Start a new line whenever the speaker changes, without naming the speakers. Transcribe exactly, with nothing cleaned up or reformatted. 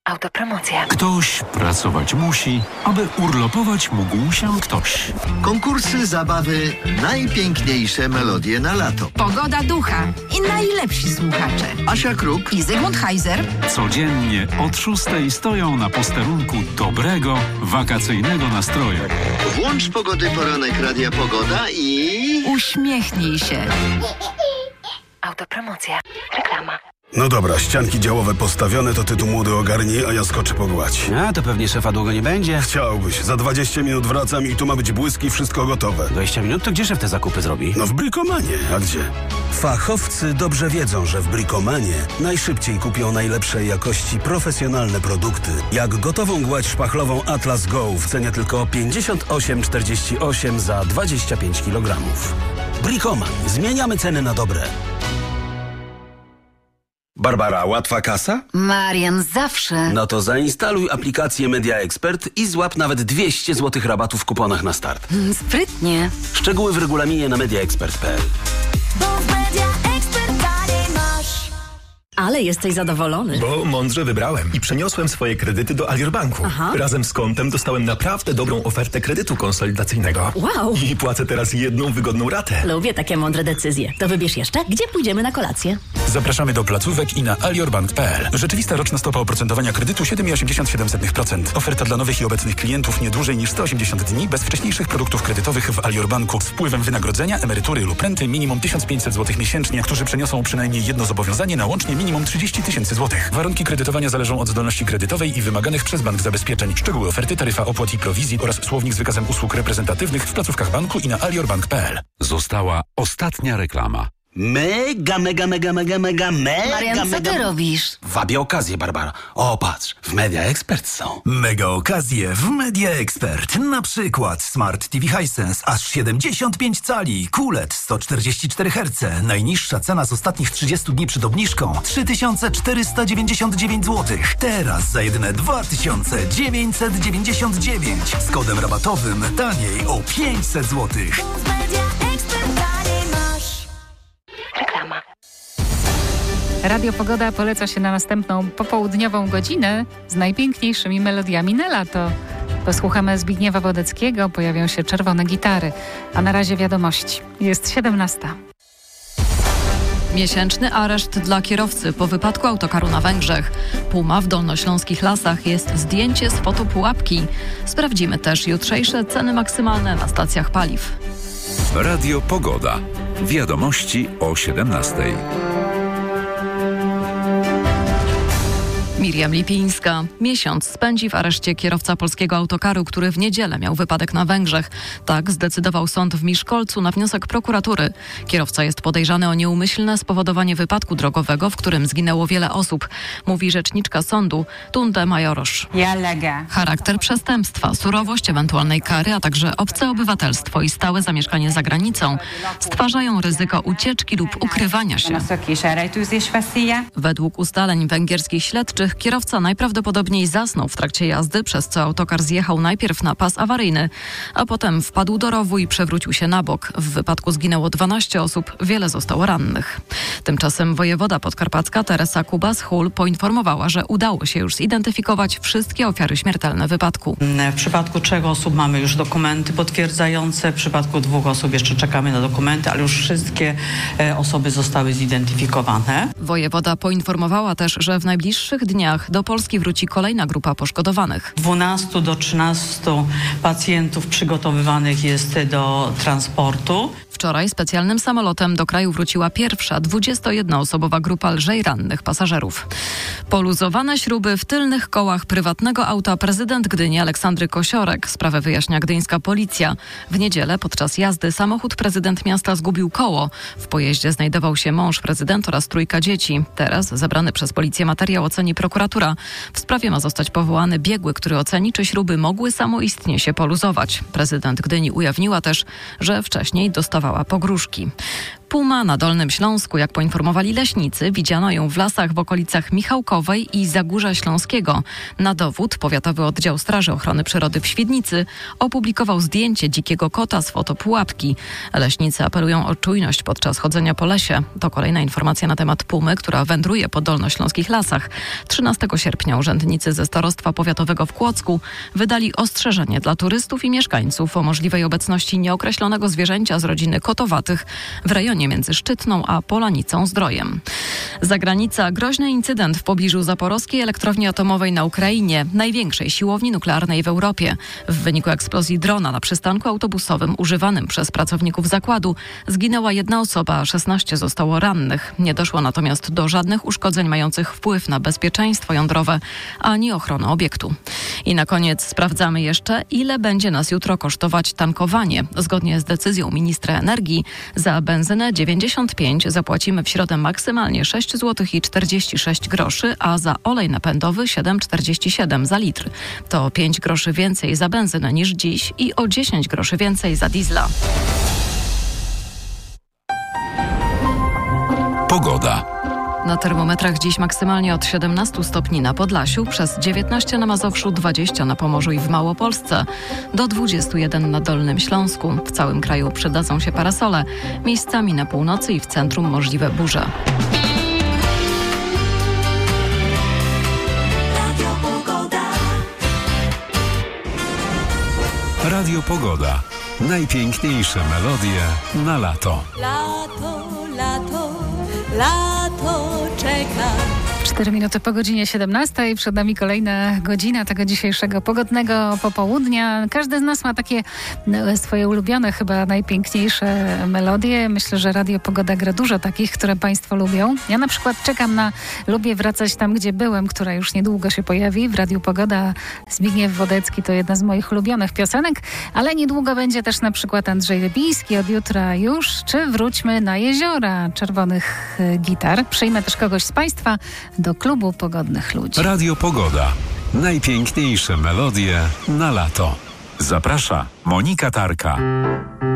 Autopromocja.
Ktoś pracować musi, aby urlopować mógł się ktoś.
Konkursy, zabawy, najpiękniejsze melodie na lato.
Pogoda ducha i najlepsi słuchacze.
Asia Kruk
I Zygmunt Heiser.
Codziennie od szóstej stoją na posterunku dobrego, wakacyjnego nastroju.
Włącz Pogody Poranek Radia Pogoda i...
Uśmiechnij się.
Autopromocja. Reklama.
No dobra, ścianki działowe postawione, to ty tu młody ogarnij, a ja skoczę pogładź.
A, to pewnie szefa długo nie będzie.
Chciałbyś. Za dwadzieścia minut wracam i tu ma być błyski, wszystko gotowe.
dwadzieścia minut? To gdzie szef te zakupy zrobi?
No w Brikomanie. A gdzie? Fachowcy dobrze wiedzą, że w Brikomanie najszybciej kupią najlepszej jakości profesjonalne produkty. Jak gotową gładź szpachlową Atlas Go w cenie tylko pięćdziesiąt osiem czterdzieści osiem za dwadzieścia pięć kilogramów. Brikoman. Zmieniamy ceny na dobre.
Barbara, łatwa kasa?
Marian, zawsze.
No to zainstaluj aplikację Media Expert i złap nawet dwieście złotych rabatu w kuponach na start.
Mm, sprytnie.
Szczegóły w regulaminie na mediaexpert kropka p l.
Bo w Media Expert taniej masz.
Ale jesteś zadowolony.
Bo mądrze wybrałem i przeniosłem swoje kredyty do Alior Banku.
Aha.
Razem z kontem dostałem naprawdę dobrą ofertę kredytu konsolidacyjnego.
Wow.
I płacę teraz jedną wygodną ratę.
Lubię takie mądre decyzje. To wybierz jeszcze, gdzie pójdziemy na kolację.
Zapraszamy do placówek i na aliorbank kropka p l. Rzeczywista roczna stopa oprocentowania kredytu siedem przecinek osiemdziesiąt siedem procent. Oferta dla nowych i obecnych klientów nie dłużej niż sto osiemdziesiąt dni bez wcześniejszych produktów kredytowych w Alior Banku z wpływem wynagrodzenia, emerytury lub renty minimum tysiąc pięćset złotych miesięcznie, którzy przeniosą przynajmniej jedno zobowiązanie na łącznie minimum trzydzieści tysięcy złotych. Warunki kredytowania zależą od zdolności kredytowej i wymaganych przez bank zabezpieczeń. Szczegóły oferty, taryfa opłat i prowizji oraz słownik z wykazem usług reprezentatywnych w placówkach banku i na aliorbank kropka p l.
Została ostatnia reklama.
Mega, mega, mega, mega, mega, mega,
Marian, co
mega...
ty robisz?
Wabię okazję, Barbara. O, patrz, w Media Expert są.
Mega okazje w Media Expert. Na przykład Smart T V Hisense aż siedemdziesiąt pięć cali, Q L E D sto czterdzieści cztery herce. Najniższa cena z ostatnich trzydziestu dni przed obniżką trzy tysiące czterysta dziewięćdziesiąt dziewięć złotych. Teraz za jedyne dwa tysiące dziewięćset dziewięćdziesiąt dziewięć. Z kodem rabatowym taniej o pięćset złotych.
W Media Expert taniej masz.
Reklama.
Radio Pogoda poleca się na następną popołudniową godzinę z najpiękniejszymi melodiami na lato. Posłuchamy Zbigniewa Wodeckiego, pojawią się czerwone gitary. A na razie wiadomości. Jest siedemnasta.
Miesięczny areszt dla kierowcy po wypadku autokaru na Węgrzech. Puma w dolnośląskich lasach jest zdjęcie z fotopułapki. Sprawdzimy też jutrzejsze ceny maksymalne na stacjach paliw.
Radio Pogoda. Wiadomości o siedemnastej.
Miriam Lipińska. Miesiąc spędzi w areszcie kierowca polskiego autokaru, który w niedzielę miał wypadek na Węgrzech. Tak zdecydował sąd w Miszkolcu na wniosek prokuratury. Kierowca jest podejrzany o nieumyślne spowodowanie wypadku drogowego, w którym zginęło wiele osób, mówi rzeczniczka sądu Tunde Majorosz. Charakter przestępstwa, surowość ewentualnej kary, a także obce obywatelstwo i stałe zamieszkanie za granicą stwarzają ryzyko ucieczki lub ukrywania się. Według ustaleń węgierskich śledczych kierowca najprawdopodobniej zasnął w trakcie jazdy, przez co autokar zjechał najpierw na pas awaryjny, a potem wpadł do rowu i przewrócił się na bok. W wypadku zginęło dwanaście osób, wiele zostało rannych. Tymczasem wojewoda podkarpacka Teresa Kubas-Hul poinformowała, że udało się już zidentyfikować wszystkie ofiary śmiertelne wypadku.
W przypadku trzech osób mamy już dokumenty potwierdzające, w przypadku dwóch osób jeszcze czekamy na dokumenty, ale już wszystkie osoby zostały zidentyfikowane.
Wojewoda poinformowała też, że w najbliższych dniach do Polski wróci kolejna grupa poszkodowanych.
dwunastu do trzynastu pacjentów przygotowywanych jest do transportu.
Wczoraj specjalnym samolotem do kraju wróciła pierwsza dwudziestojednoosobowa grupa lżej rannych pasażerów. Poluzowane śruby w tylnych kołach prywatnego auta prezydent Gdyni Aleksandry Kosiorek. Sprawę wyjaśnia gdyńska policja. W niedzielę podczas jazdy samochód prezydent miasta zgubił koło. W pojeździe znajdował się mąż prezydenta oraz trójka dzieci. Teraz zebrany przez policję materiał oceni prokuratura. W sprawie ma zostać powołany biegły, który oceni, czy śruby mogły samoistnie się poluzować. Prezydent Gdyni ujawniła też, że wcześniej dostawała pogróżki. Puma na Dolnym Śląsku, jak poinformowali leśnicy, widziano ją w lasach w okolicach Michałkowej i Zagórza Śląskiego. Na dowód Powiatowy Oddział Straży Ochrony Przyrody w Świdnicy opublikował zdjęcie dzikiego kota z fotopułapki. Leśnicy apelują o czujność podczas chodzenia po lesie. To kolejna informacja na temat pumy, która wędruje po dolnośląskich lasach. trzynastego sierpnia urzędnicy ze Starostwa Powiatowego w Kłodzku wydali ostrzeżenie dla turystów i mieszkańców o możliwej obecności nieokreślonego zwierzęcia z rodziny kotowatych w rejonie między Szczytną a Polanicą-Zdrojem. Zagranica. Groźny incydent w pobliżu zaporowskiej elektrowni atomowej na Ukrainie, największej siłowni nuklearnej w Europie. W wyniku eksplozji drona na przystanku autobusowym używanym przez pracowników zakładu zginęła jedna osoba, a szesnaście zostało rannych. Nie doszło natomiast do żadnych uszkodzeń mających wpływ na bezpieczeństwo jądrowe ani ochronę obiektu. I na koniec sprawdzamy jeszcze, ile będzie nas jutro kosztować tankowanie. Zgodnie z decyzją ministra energii za benzynę dziewięćdziesiąt pięć zapłacimy w środę maksymalnie sześć złotych i czterdzieści sześć groszy, a za olej napędowy siedem czterdzieści siedem za litr. To pięć groszy więcej za benzynę niż dziś i o dziesięć groszy więcej za diesla.
Pogoda.
Na termometrach dziś maksymalnie od siedemnastu stopni na Podlasiu, przez dziewiętnaście na Mazowszu, dwadzieścia na Pomorzu i w Małopolsce, do dwudziestu jeden na Dolnym Śląsku. W całym kraju przydadzą się parasole. Miejscami na północy i w centrum możliwe burze.
Radio Pogoda. Najpiękniejsze melodie na lato.
Lato, lato, lato czeka.
cztery minuty po godzinie siedemnastej. Przed nami kolejna godzina tego dzisiejszego pogodnego popołudnia. Każdy z nas ma takie no, swoje ulubione, chyba najpiękniejsze melodie. Myślę, że Radio Pogoda gra dużo takich, które Państwo lubią. Ja na przykład czekam na Lubię wracać tam, gdzie byłem, która już niedługo się pojawi. W Radiu Pogoda Zbigniew Wodecki to jedna z moich ulubionych piosenek, ale niedługo będzie też na przykład Andrzej Rybiński, Od jutra już, czy Wróćmy na jeziora czerwonych gitar. Przyjmę też kogoś z Państwa do klubu pogodnych ludzi.
Radio Pogoda. Najpiękniejsze melodie na lato. Zaprasza Monika Tarka.